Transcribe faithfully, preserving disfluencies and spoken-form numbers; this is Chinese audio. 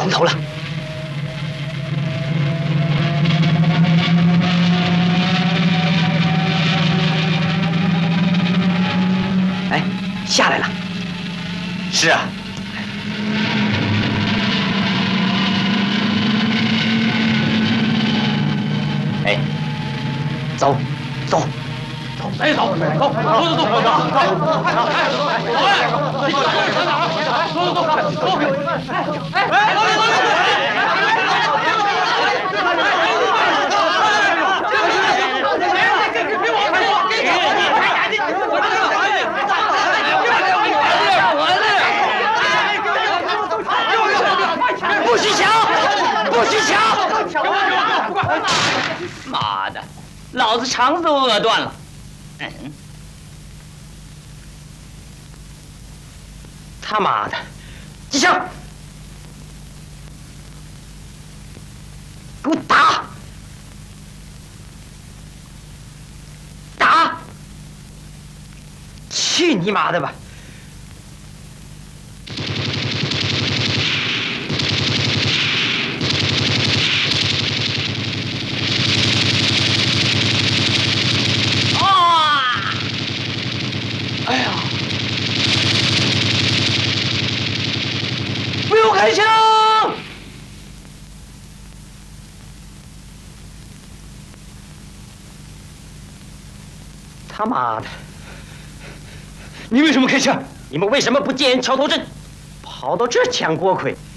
从头了。哎，下来了。 是啊。哎，走，走。 哎，走，走，走，走，走，走，走，走，哎，哎，走，走， 不许抢，不许抢！ 妈的，老子肠子都饿断了。 嗯， 他妈的，机枪，给我打！打！去你妈的吧！哎呀！不用开枪！他妈的！你为什么开枪？你们为什么不建桥头镇，跑到这儿抢锅盔？